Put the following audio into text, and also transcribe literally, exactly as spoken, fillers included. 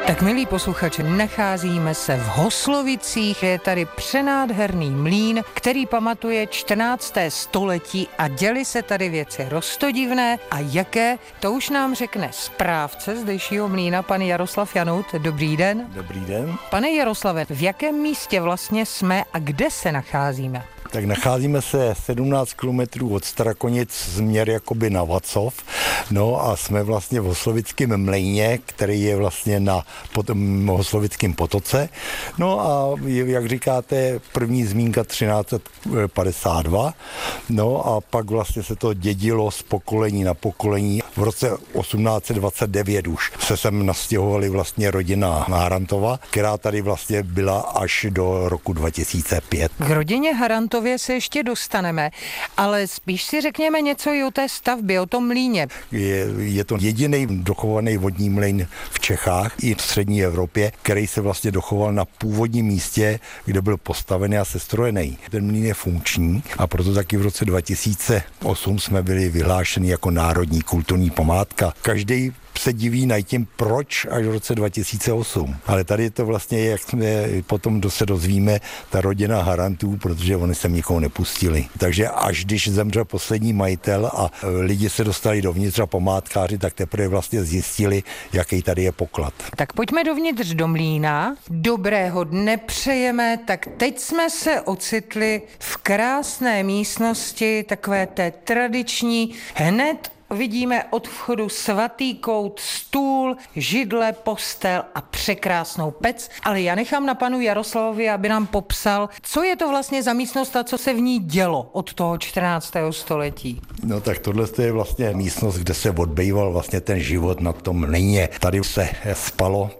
Tak milí posluchači, nacházíme se v Hoslovicích, je tady přenádherný mlýn, který pamatuje čtrnácté století a děly se tady věci roztodivné a jaké, to už nám řekne správce zdejšího mlýna, pan Jaroslav Janout. Dobrý den. Dobrý den. Pane Jaroslave, v jakém místě vlastně jsme a kde se nacházíme? Tak nacházíme se sedmnáct kilometrů od Strakonic směr jakoby na Vacov, no a jsme vlastně v Hoslovickém mlejně, který je vlastně na pot- Hoslovickém potoce. No a jak říkáte, první zmínka třináct set padesát dva, no a pak vlastně se to dědilo z pokolení na pokolení. V roce osmnáct set dvacet devět už se sem nastěhovali vlastně rodina Harantova, která tady vlastně byla až do roku dva tisíce pět. K rodině Harantově se ještě dostaneme, ale spíš si řekněme něco i o té stavbě, o tom mlýně. Je, je to jediný dochovaný vodní mlýn v Čechách i v střední Evropě, který se vlastně dochoval na původním místě, kde byl postavený a sestrojený. Ten mlýn je funkční a proto taky v roce dva tisíce osm jsme byli vyhlášeni jako národní kulturní památka. Každý se diví nad tím, proč až v roce dva tisíce osm. Ale tady je to vlastně, jak jsme potom se dozvíme, ta rodina Harantů, protože oni se nikoho nepustili. Takže až když zemřel poslední majitel a lidi se dostali dovnitř a památkáři, tak teprve vlastně zjistili, jaký tady je poklad. Tak pojďme dovnitř do mlýna. Dobrého dne přejeme. Tak teď jsme se ocitli v krásné místnosti, takové té tradiční, hned vidíme od vchodu svatý kout, stůl, židle, postel a překrásnou pec. Ale já nechám na panu Jaroslavovi, aby nám popsal, co je to vlastně za místnost a co se v ní dělo od toho čtrnáctého století. No tak tohle je vlastně místnost, kde se odbýval vlastně ten život na tom mlýně. Tady se spalo